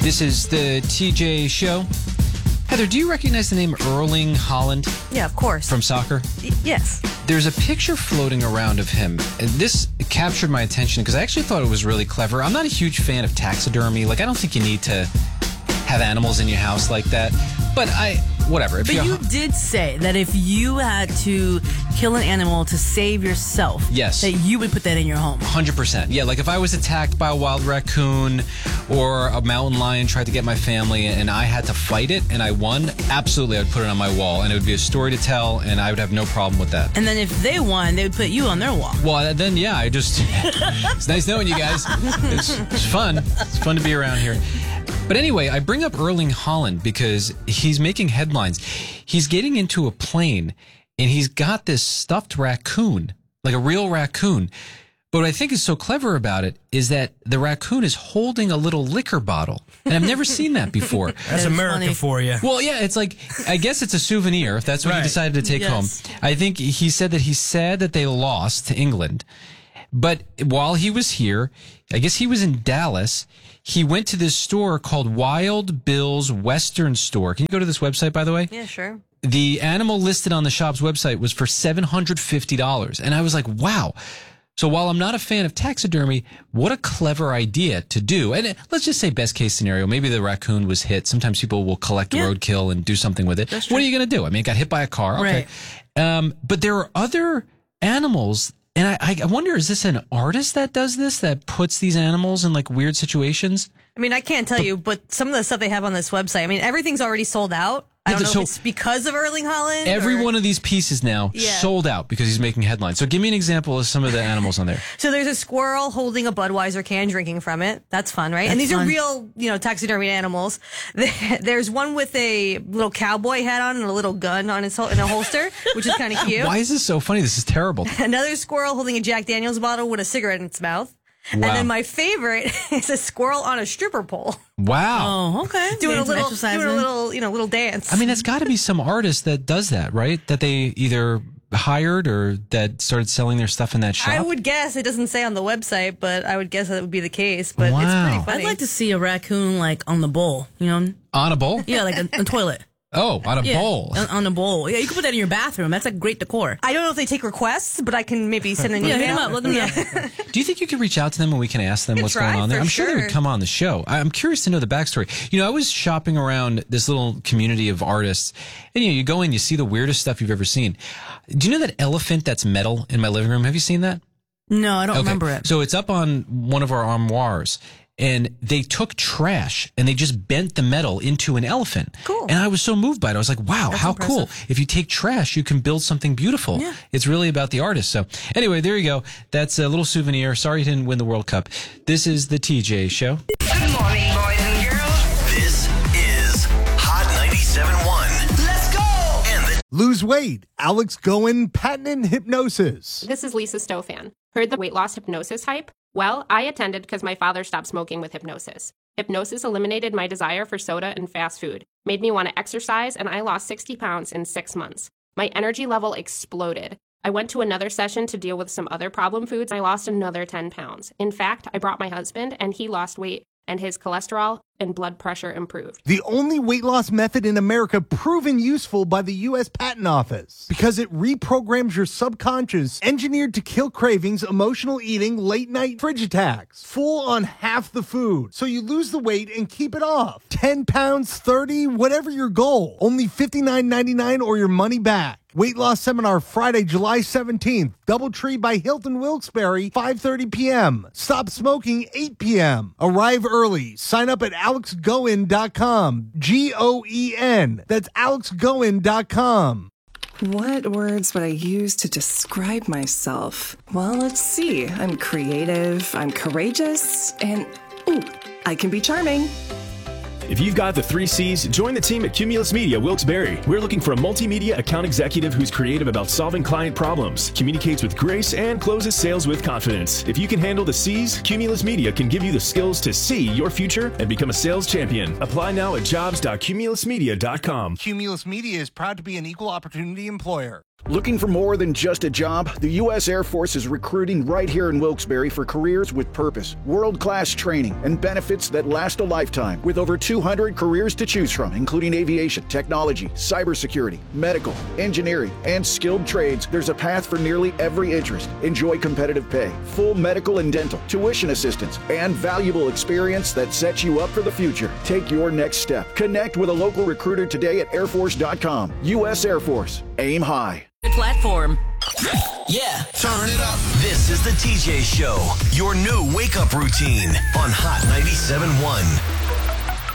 This is the TJ Show. Heather, do you recognize the name Erling Haaland? Yeah, of course. From soccer? Yes. There's a picture floating around of him. And this captured my attention because I actually thought it was really clever. I'm not a huge fan of taxidermy. Like, I don't think you need to have animals in your house like that. But whatever. But you did say that if you had to kill an animal to save yourself, yes, that you would put that in your home. 100%. Yeah, like if I was attacked by a wild raccoon or a mountain lion tried to get my family and I had to fight it and I won, absolutely I would put it on my wall and it would be a story to tell and I would have no problem with that. And then if they won, they would put you on their wall. Well, then, yeah, it's nice knowing you guys. It's fun. It's fun to be around here. But anyway, I bring up Erling Haaland because he's making headlines. He's getting into a plane and he's got this stuffed raccoon, like a real raccoon. But what I think is so clever about it is that the raccoon is holding a little liquor bottle. And I've never seen that before. That's America funny. For you. Well, yeah, it's like, I guess it's a souvenir if that's what he decided to take home. I think he said that he's sad that they lost to England. But while he was here, I guess he was in Dallas, he went to this store called Wild Bill's Western Store. Can you go to this website, by the way? Yeah, sure. The animal listed on the shop's website was for $750. And I was like, wow. So while I'm not a fan of taxidermy, what a clever idea to do. And let's just say best case scenario, maybe the raccoon was hit. Sometimes people will collect roadkill and do something with it. What are you going to do? I mean, it got hit by a car. Okay. Right. But there are other animals. And I wonder, is this an artist that does this, that puts these animals in like weird situations? I mean, I can't tell you, but some of the stuff they have on this website, I mean, everything's already sold out. I don't know if it's because of Erling Haaland. Every one of these pieces now sold out because he's making headlines. So give me an example of some of the animals on there. So there's a squirrel holding a Budweiser can, drinking from it. That's fun, right? And these are real, taxidermy animals. There's one with a little cowboy hat on and a little gun on in a holster, which is kind of cute. Why is this so funny? This is terrible. Another squirrel holding a Jack Daniels bottle with a cigarette in its mouth. Wow. And then my favorite is a squirrel on a stripper pole. Wow. Oh, okay. Doing a little dance. I mean, that's got to be some artist that does that, right? That they either hired or that started selling their stuff in that shop? I would guess. It doesn't say on the website, but I would guess that would be the case. But it's pretty funny. I'd like to see a raccoon like on the bowl, On a bowl? Yeah, like a toilet. Oh, on a bowl. On a bowl. Yeah, you can put that in your bathroom. That's like great decor. I don't know if they take requests, but I can maybe send an email. Hit them up. Let them know. Do you think you could reach out to them and we can ask them what's going on there? I'm sure they would come on the show. I'm curious to know the backstory. I was shopping around this little community of artists, and you go in, you see the weirdest stuff you've ever seen. Do you know that elephant that's metal in my living room? Have you seen that? No, I don't remember it. So it's up on one of our armoires. And they took trash and they just bent the metal into an elephant. Cool. And I was so moved by it. I was like, wow, how cool. If you take trash, you can build something beautiful. Yeah. It's really about the artist. So anyway, there you go. That's a little souvenir. Sorry you didn't win the World Cup. This is the TJ Show. Good morning, boys and girls. This is Hot 97.1. Let's go. Lose weight. Alex Goen, patented hypnosis. This is Lisa Stofan. Heard the weight loss hypnosis hype? Well, I attended because my father stopped smoking with hypnosis. Hypnosis eliminated my desire for soda and fast food, made me want to exercise, and I lost 60 pounds in 6 months. My energy level exploded. I went to another session to deal with some other problem foods. I lost another 10 pounds. In fact, I brought my husband, and he lost weight, and his cholesterol and blood pressure improved. The only weight loss method in America proven useful by the U.S. Patent Office because it reprograms your subconscious, engineered to kill cravings, emotional eating, late night fridge attacks, full on half the food. So you lose the weight and keep it off. 10 pounds, 30, whatever your goal. Only $59.99 or your money back. Weight loss seminar Friday, July 17th. Doubletree by Hilton Wilkes-Barre, 5:30 p.m. Stop smoking, 8 p.m. Arrive early. Sign up at AlexGoen.com. G-O-E-N. That's AlexGoen.com. What words would I use to describe myself? Well, let's see. I'm creative, I'm courageous, and I can be charming. If you've got the 3 C's, join the team at Cumulus Media Wilkes-Barre. We're looking for a multimedia account executive who's creative about solving client problems, communicates with grace, and closes sales with confidence. If you can handle the C's, Cumulus Media can give you the skills to see your future and become a sales champion. Apply now at jobs.cumulusmedia.com. Cumulus Media is proud to be an equal opportunity employer. Looking for more than just a job? The U.S. Air Force is recruiting right here in Wilkes-Barre for careers with purpose, world-class training, and benefits that last a lifetime. With over 200 careers to choose from, including aviation, technology, cybersecurity, medical, engineering, and skilled trades, there's a path for nearly every interest. Enjoy competitive pay, full medical and dental, tuition assistance, and valuable experience that sets you up for the future. Take your next step. Connect with a local recruiter today at airforce.com. U.S. Air Force. Aim high. Platform. Yeah, turn it up. This is the TJ Show, your new wake-up routine on Hot 97.1.